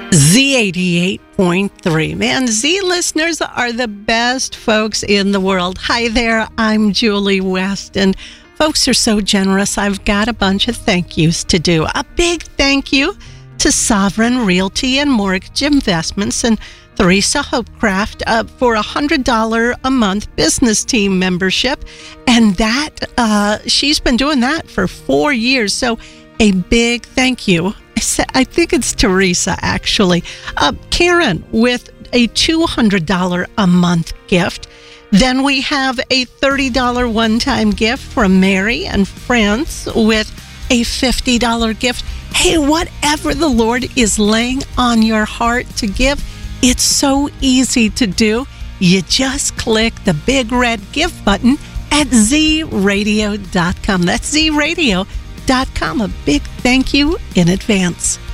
Z88.3. Man, Z listeners are the best folks in the world. Hi there, I'm Julie West, and folks are so generous. I've got a bunch of thank yous to do. A big thank you to Sovereign Realty and Mortgage Investments and Theresa Hopecraft for a $100 a month business team membership. And that, she's been doing that for 4 years. So a big thank you. I think it's Teresa, actually. Karen with a $200 a month gift. Then we have a $30 one-time gift from Mary and friends with a $50 gift. Hey, whatever the Lord is laying on your heart to give, it's so easy to do. You just click the big red give button at zradio.com. That's zradio.com. A big thank you in advance.